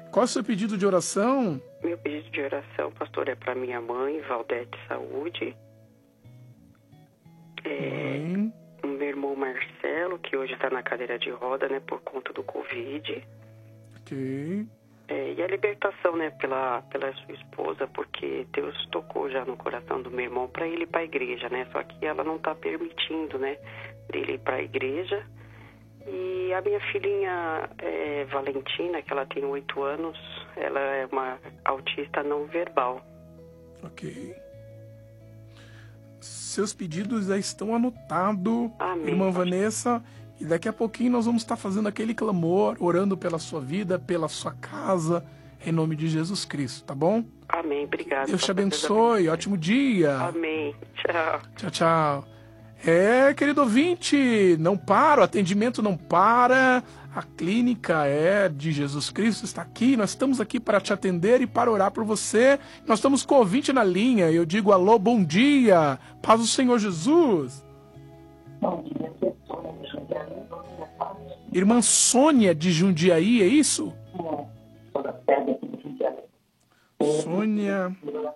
Qual é o seu pedido de oração? Meu pedido de oração, pastor, é para minha mãe, Valdete Saúde. O meu irmão Marcelo, que hoje está na cadeira de roda, né, por conta do Covid. Ok. E a libertação, né, pela sua esposa, porque Deus tocou já no coração do meu irmão para ele ir para a igreja, né? Só que ela não está permitindo, né, dele ir para a igreja. E a minha filhinha Valentina, que ela tem 8 anos, ela é uma autista não verbal. Ok. Seus pedidos já estão anotados, Amém, irmã pastor. Vanessa, e daqui a pouquinho nós vamos estar fazendo aquele clamor, orando pela sua vida, pela sua casa, em nome de Jesus Cristo, tá bom? Amém, obrigado. Deus te pastor. abençoe, ótimo dia. Amém, tchau. Tchau, tchau. Querido ouvinte, não para, o atendimento não para, a clínica de Jesus Cristo está aqui, nós estamos aqui para te atender e para orar por você. Nós estamos com o ouvinte na linha, eu digo alô, bom dia, paz do Senhor Jesus. Bom dia, Sônia de Jundiaí. Irmã Sônia de Jundiaí, é isso? Sou da sede aqui de Jundiaí. Sônia.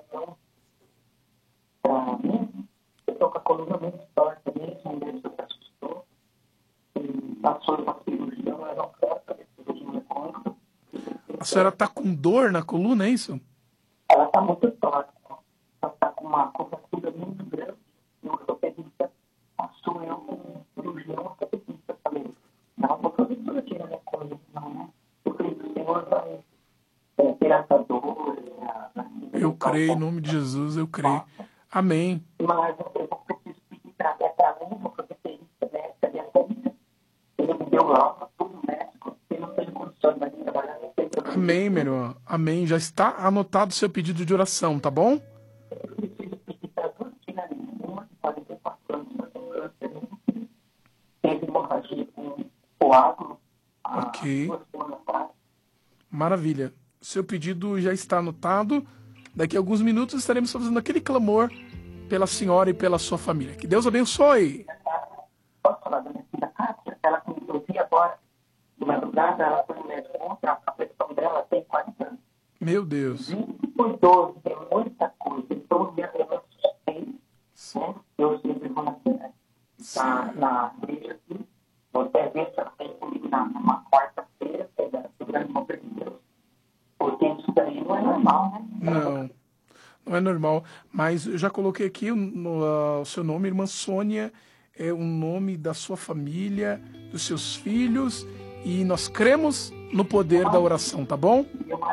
Para mim, eu estou com a coluna muito torta mesmo, um médico se assustou. E passou uma cirurgia, eu não quero fazer cirurgia contra. A senhora está com dor na coluna, é isso? Ela está muito torta. Ela está com uma curvatura muito grande. E o ortopedista passou eu com cirurgia ortopedista. Falei, não vou fazer cirurgia na minha coluna, não, né? Eu creio que o Senhor vai ter essa dor. Eu creio, em nome de Jesus, eu creio. Amém. Mas eu preciso pedir para mim, vou fazer perícia médica de atendimento. Ele me deu laudo, tudo médico, eu não tenho condições mais de trabalhar. Amém, meu irmão. Amém. Já está anotado o seu pedido de oração, tá bom? Eu preciso pedir para duas finalistas, uma que pode ter 4 anos, mas tem câncer, teve hemorragia com coágulo. Ok. 2 semanas atrás. Maravilha. Seu pedido já está anotado. Daqui a alguns minutos estaremos fazendo aquele clamor pela senhora e pela sua família. Que Deus abençoe. Posso falar da minha filha Kátia? Ela com vi agora, de madrugada, ela foi no médico ontem, a pressão dela tem 40 anos. Meu Deus. 20 tem muita coisa. Então, eu assustei, né? Eu sempre vou na igreja aqui, vou até ver se ela tem comigo numa quarta-feira, do grande mover de Deus. Porque isso daí não é normal, né? Não é normal. Mas eu já coloquei aqui o seu nome, irmã Sônia, é o nome da sua família, dos seus filhos, e nós cremos no poder da oração, tá bom?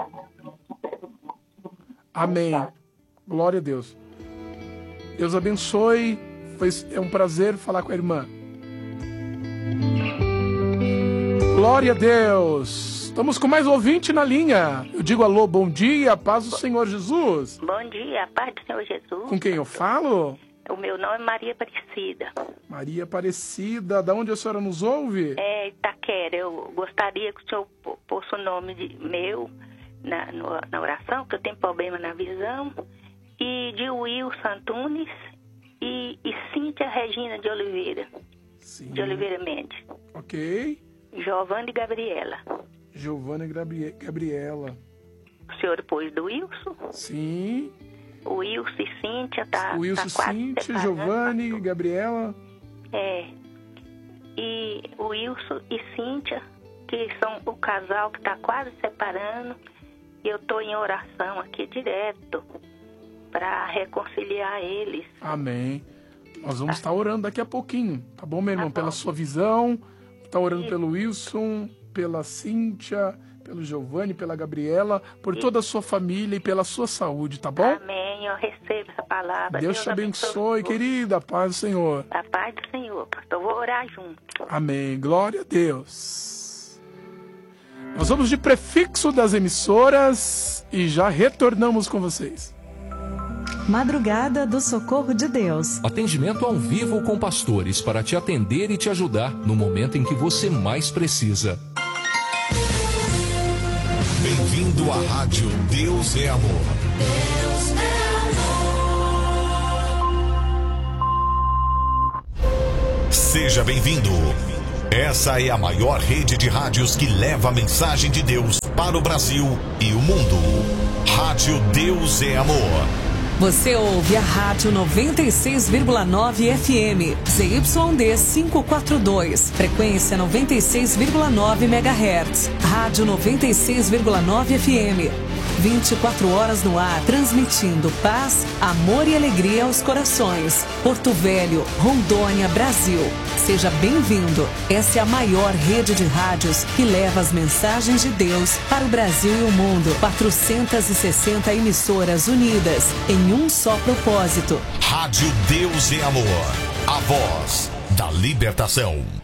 Amém. Glória a Deus. Deus abençoe. É um prazer falar com a irmã. Glória a Deus. Estamos com mais ouvinte na linha. Eu digo alô, bom dia, paz do Senhor Jesus. Bom dia, paz do Senhor Jesus. Com quem eu falo? O meu nome é Maria Aparecida. Maria Aparecida, da onde a senhora nos ouve? É Itaquera. Eu gostaria que o senhor fosse o nome meu na oração, que eu tenho problema na visão. E de Wilson Antunes e Cíntia Regina de Oliveira. Sim. De Oliveira Mendes. Ok. Giovana e Gabriela. Giovana e Gabriela. O senhor pôs do Wilson? Sim. O Wilson e Cíntia tá Wilson, quase Cíntia, separando. Giovana e Gabriela. E o Wilson e Cíntia, que são o casal que está quase separando. E eu estou em oração aqui direto para reconciliar eles. Amém. Nós vamos estar orando daqui a pouquinho, tá bom, meu irmão? Pela sua visão, tá orando pelo Wilson, pela Cíntia, pelo Giovanni, pela Gabriela, por toda a sua família e pela sua saúde, tá bom? Amém, eu recebo essa palavra. Deus te abençoe, querida, paz do Senhor. A paz do Senhor, pastor, vou orar junto. Amém, glória a Deus. Nós vamos de prefixo das emissoras e já retornamos com vocês. Madrugada do Socorro de Deus. Atendimento ao vivo com pastores para te atender e te ajudar no momento em que você mais precisa. Bem-vindo à rádio Deus é Amor. Deus é amor. Seja bem-vindo. Essa é a maior rede de rádios que leva a mensagem de Deus para o Brasil e o mundo. Rádio Deus é Amor. Você ouve a Rádio 96,9 FM, ZYD 542, frequência 96,9 MHz. Rádio 96,9 FM, 24 horas no ar, transmitindo paz, amor e alegria aos corações. Porto Velho, Rondônia, Brasil. Seja bem-vindo. Essa é a maior rede de rádios que leva as mensagens de Deus para o Brasil e o mundo. 460 emissoras unidas em um só propósito. Rádio Deus é Amor, a voz da libertação.